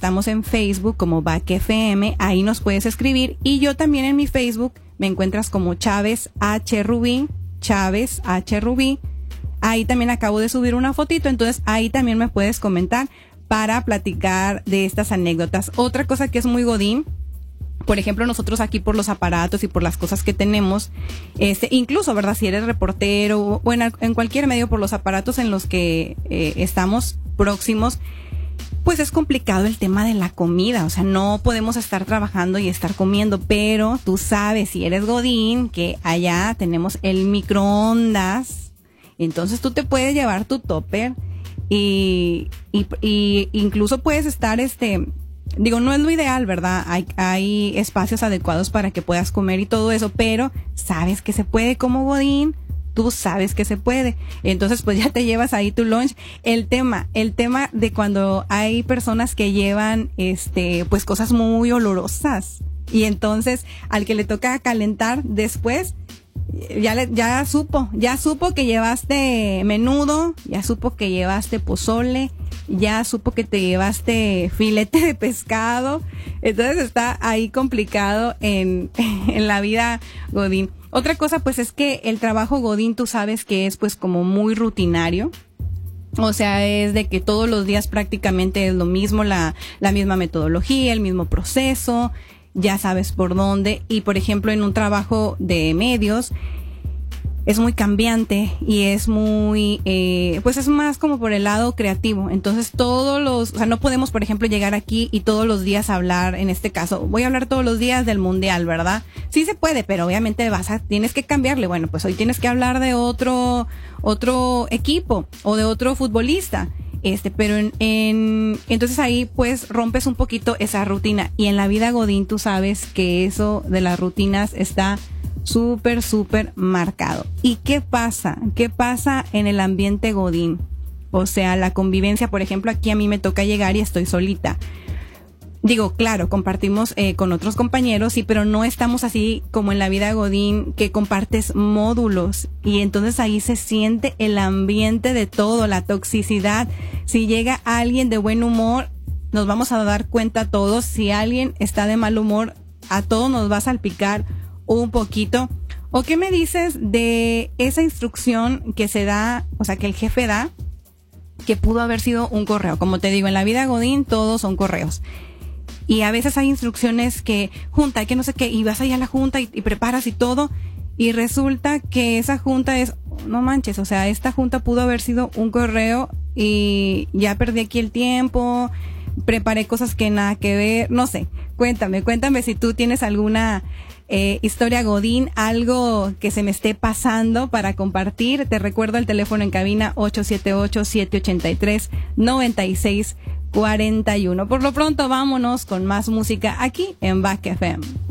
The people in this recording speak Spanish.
estamos en Facebook como Back FM, ahí nos puedes escribir, y yo también en mi Facebook me encuentras como Chávez H. Rubí, Chávez H. Rubí. Ahí también acabo de subir una fotito, entonces ahí también me puedes comentar para platicar de estas anécdotas. Otra cosa que es muy godín, por ejemplo, nosotros aquí por los aparatos y por las cosas que tenemos, incluso, ¿verdad? Si eres reportero o en cualquier medio, por los aparatos en los que estamos próximos, pues es complicado el tema de la comida. O sea, no podemos estar trabajando y estar comiendo, pero tú sabes, si eres godín, que allá tenemos el microondas. Entonces tú te puedes llevar tu tupper y incluso puedes estar, digo, no es lo ideal, ¿verdad? Hay espacios adecuados para que puedas comer y todo eso, pero sabes que se puede como godín, tú sabes que se puede. Entonces pues ya te llevas ahí tu lunch. El tema de cuando hay personas que llevan, pues cosas muy olorosas, y entonces al que le toca calentar después, ya supo que llevaste menudo, ya supo que llevaste pozole, ya supo que te llevaste filete de pescado. Entonces está ahí complicado en la vida godín. Otra cosa pues es que el trabajo godín, tú sabes que es pues como muy rutinario. O sea, es de que todos los días prácticamente es lo mismo, la misma metodología, el mismo proceso, ya sabes por dónde. Y por ejemplo, en un trabajo de medios es muy cambiante y es muy, pues es más como por el lado creativo. Entonces o sea, no podemos, por ejemplo, llegar aquí y todos los días hablar, en este caso, voy a hablar todos los días del mundial, ¿verdad? Sí se puede, pero obviamente tienes que cambiarle. Bueno, pues hoy tienes que hablar de otro equipo o de otro futbolista. Pero entonces ahí pues rompes un poquito esa rutina. Y en la vida godín tú sabes que eso de las rutinas está súper, súper marcado. ¿Y qué pasa? ¿Qué pasa en el ambiente godín? O sea, la convivencia, por ejemplo, aquí a mí me toca llegar y estoy solita. Digo, claro, compartimos con otros compañeros, sí, pero no estamos así como en la vida godín, que compartes módulos, y entonces ahí se siente el ambiente de todo, la toxicidad. Si llega alguien de buen humor, nos vamos a dar cuenta todos. Si alguien está de mal humor, a todos nos va a salpicar un poquito. ¿O qué me dices de esa instrucción que se da, o sea, que el jefe da, que pudo haber sido un correo? Como te digo, en la vida godín todos son correos. Y a veces hay instrucciones que junta, que no sé qué, y vas ahí a la junta y preparas y todo, y resulta que esa junta es, no manches, o sea, esta junta pudo haber sido un correo y ya perdí aquí el tiempo, preparé cosas que nada que ver, no sé. Cuéntame si tú tienes alguna historia godín, algo que se me esté pasando para compartir. Te recuerdo el teléfono en cabina 878-783-9641. Por lo pronto, vámonos con más música aquí en Back FM.